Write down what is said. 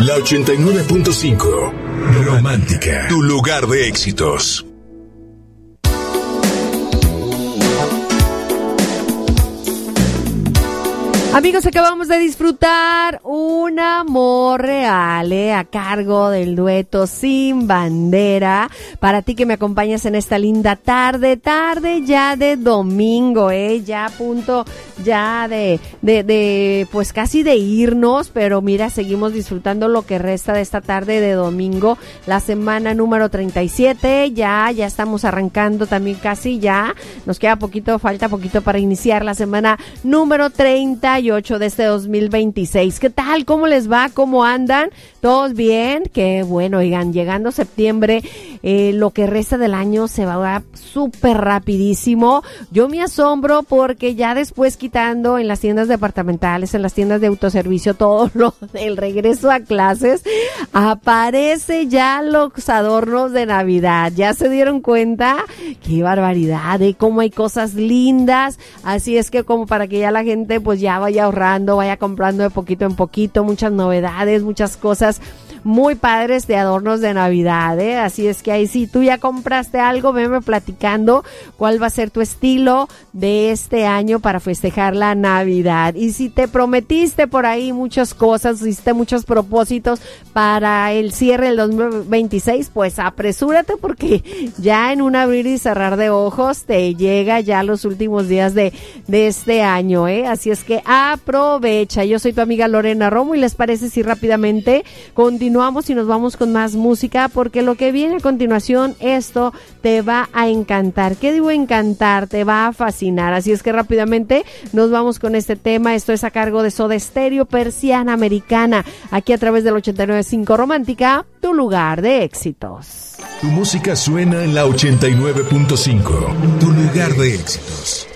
La 89.5. Romántica. Tu lugar de éxitos. Amigos, acabamos de disfrutar Un Amor Real, a cargo del dueto Sin Bandera. Para ti que me acompañas en esta linda tarde ya de domingo, ya a punto ya de pues casi de irnos, pero mira, seguimos disfrutando lo que resta de esta tarde de domingo, la semana número 37, ya estamos arrancando también casi ya, nos queda falta poquito para iniciar la semana número 38 de este 2026. ¿Qué tal? ¿Cómo les va? ¿Cómo andan? ¿Todos bien? Qué bueno, oigan, llegando septiembre, lo que resta del año se va súper rapidísimo. Yo me asombro porque ya después quitando en las tiendas departamentales, en las tiendas de autoservicio, todo lo del regreso a clases, aparece ya los adornos de Navidad. ¿Ya se dieron cuenta? ¡Qué barbaridad! Cómo hay cosas lindas. Así es que como para que ya la gente pues ya vaya ahorrando, vaya comprando de poquito en poquito, muchas novedades, muchas cosas muy padres de adornos de Navidad, Así es que ahí si tú ya compraste algo, venme platicando cuál va a ser tu estilo de este año para festejar la Navidad. Y si te prometiste por ahí muchas cosas, hiciste muchos propósitos para el cierre del 2026, pues apresúrate porque ya en un abrir y cerrar de ojos te llega ya los últimos días de este año, Así es que aprovecha. Yo soy tu amiga Lorena Romo y les parece si rápidamente continuamos y nos vamos con más música, porque lo que viene a continuación, esto te va a encantar. ¿Qué digo encantar? Te va a fascinar. Así es que rápidamente nos vamos con este tema. Esto es a cargo de Soda Stereo, Persiana Americana, aquí a través del 89.5 Romántica, tu lugar de éxitos. Tu música suena en la 89.5, tu lugar de éxitos.